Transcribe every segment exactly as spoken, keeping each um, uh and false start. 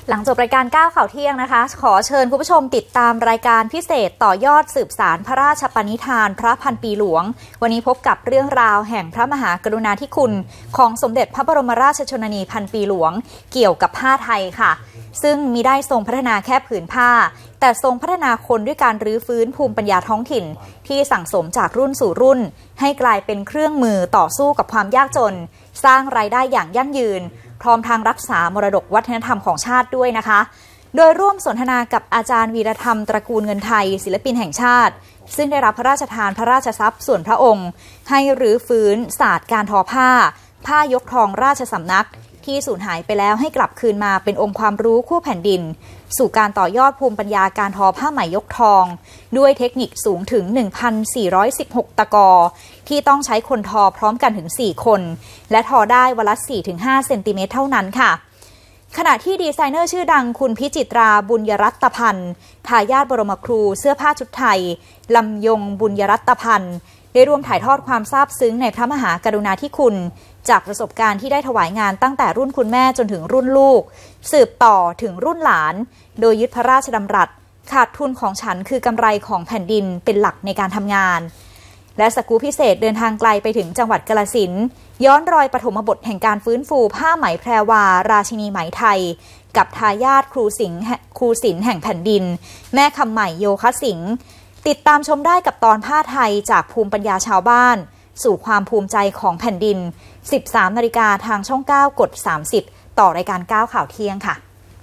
หลังจบรายการก้าวข่าวเที่ยงนะคะขอเชิญคุณผู้ชมติดตามรายการพิเศษต่อยอดสืบสารพระราชปณิธานพระพันปีหลวงวันนี้พบกับเรื่องราวแห่งพระมหากรุณาธิคุณของสมเด็จพระบรมราชชนนีพันปีหลวงเกี่ยวกับผ้าไทยค่ะซึ่งมิได้ทรงพัฒนาแค่ผืนผ้าแต่ทรงพัฒนาคนด้วยการรื้อฟื้นภูมิปัญญาท้องถิ่นที่สั่งสมจากรุ่นสู่รุ่นให้กลายเป็นเครื่องมือต่อสู้กับความยากจนสร้างรายได้อย่างยั่งยืนพร้อมทางรักษามรดกวัฒนธรรมของชาติด้วยนะคะโดยร่วมสนทนากับอาจารย์วีรธรรมตระกูลเงินไทยศิลปินแห่งชาติซึ่งได้รับพระราชทานพระราชทรัพย์ส่วนพระองค์ให้รื้อฟื้นศาสตร์การทอผ้าผ้ายกทองราชสำนักที่สูญหายไปแล้วให้กลับคืนมาเป็นองค์ความรู้คู่แผ่นดินสู่การต่อยอดภูมิปัญญาการทอผ้าไหมยกทองด้วยเทคนิคสูงถึง หนึ่งพันสี่ร้อยสิบหก ตะกอที่ต้องใช้คนทอพร้อมกันถึงสี่คนและทอได้วันละ สี่ถึงห้า เซนติเมตรเท่านั้นค่ะขณะที่ดีไซเนอร์ชื่อดังคุณพิจิตราบุญยรัตพันธ์ทายาทบรมครูเสื้อผ้าชุดไทยลำยงบุญยรัตพันธ์ได้ร่วมถ่ายทอดความซาบซึ้งในพระมหากรุณาธิคุณจากประสบการณ์ที่ได้ถวายงานตั้งแต่รุ่นคุณแม่จนถึงรุ่นลูกสืบต่อถึงรุ่นหลานโดยยึดพระราชดำรัสขาดทุนของฉันคือกำไรของแผ่นดินเป็นหลักในการทำงานและสกู๊ปพิเศษเดินทางไกลไปถึงจังหวัดกาฬสินธุ์ย้อนรอยปฐมบทแห่งการฟื้นฟูผ้าไหมแพรวาราชินีไหมไทยกับทายาทครูสิงห์ครูศิลป์แห่งแผ่นดินแม่คำใหม่โยคะสิงห์ติดตามชมได้กับตอนผ้าไทยจากภูมิปัญญาชาวบ้านสู่ความภูมิใจของแผ่นดิน สิบสาม นาฬิกาทางช่องเก้ากดสามสิบต่อรายการก้าวข่าวเที่ยงค่ะ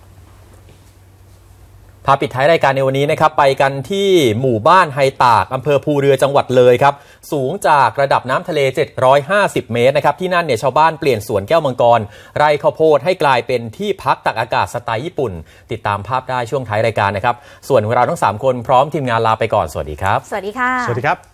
พาปิดท้ายรายการในวันนี้นะครับไปกันที่หมู่บ้านไฮตากอำเภอภูเรือจังหวัดเลยครับสูงจากระดับน้ำทะเลเจ็ดร้อยห้าสิบเมตรนะครับที่นั่นเนี่ยชาวบ้านเปลี่ยนสวนแก้วมังกรไร่ข้าวโพดให้กลายเป็นที่พักตักอากาศสไตล์ญี่ปุ่นติดตามภาพได้ช่วงท้ายรายการนะครับส่วนเราทั้งสามคนพร้อมทีมงานลาไปก่อนสวัสดีครับสวัสดีค่ะสวัสดีครับ